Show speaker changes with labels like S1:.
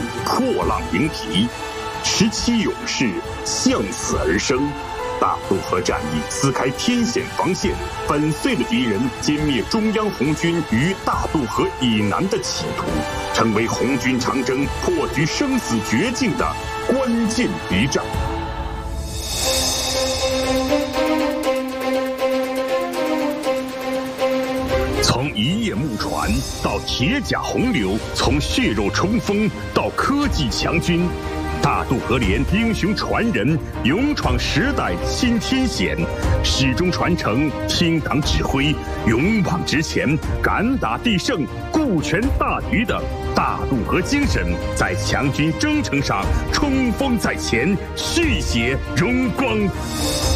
S1: 破浪迎敌，17勇士向死而生。大渡河战役撕开天险防线，粉碎了敌人歼灭中央红军于大渡河以南的企图，成为红军长征破局生死绝境的关键一战。从一叶木船到铁甲洪流，从血肉冲锋到科技强军，大渡河连英雄传人，勇闯时代新天险，始终传承听党指挥、勇往直前、敢打必胜、顾全大局的大渡河精神，在强军征程上冲锋在前，续写荣光。